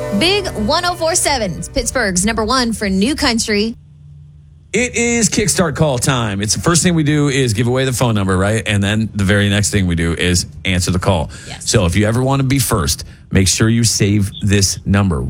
Big 104.7. It's Pittsburgh's number one for new country. It is Kickstart call time. It's the first thing we do is give away the phone number, right? And then the very next thing we do is answer the call. Yes. So if you ever want to be first, make sure you save this number,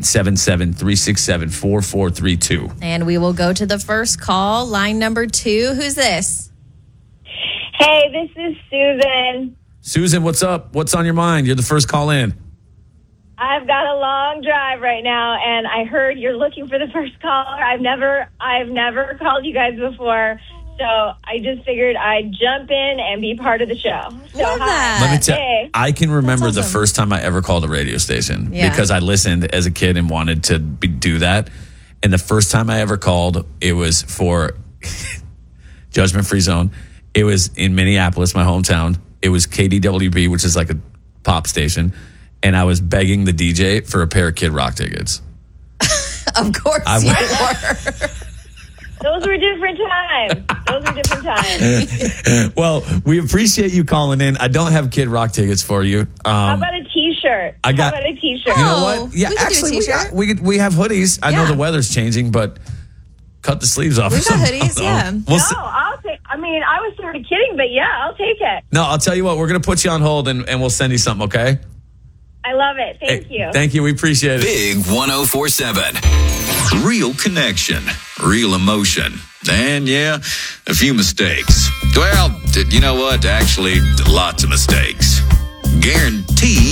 1-877-367-4432. And we will go to the first call, line number 2. Who's this? Hey, this is Susan. Susan, what's up? What's on your mind? You're the first call in. I've got a long drive right now, and I heard you're looking for the first caller. I've never called you guys before, so I just figured I'd jump in and be part of the show. So Love that. Let me tell Hey. I can remember That's the awesome. first time I ever called a radio station Yeah. because I listened as a kid and wanted to do that. And the first time I ever called, it was for Judgment Free Zone. It was in Minneapolis, my hometown. It was KDWB, which is like a pop station. And I was begging the DJ for a pair of Kid Rock tickets. Of course you were. Those were different times. Well, we appreciate you calling in. I don't have Kid Rock tickets for you. How about a T-shirt? I got- How about a T-shirt? You know Oh, what? Yeah, we could do a actually, t-shirt. we have hoodies. I know Yeah. the weather's changing, but cut the sleeves off. We've or got something. hoodies, yeah. We'll No, see. I'll take. I mean, I was sort of kidding, but yeah, I'll take it. No, I'll tell you what. We're going to put you on hold, and we'll send you something, okay? I love it. Thank Hey, you. Thank you. We appreciate it. Big 104.7. Real connection, real emotion, and yeah, a few mistakes. Well, you know what? Actually, lots of mistakes. Guaranteed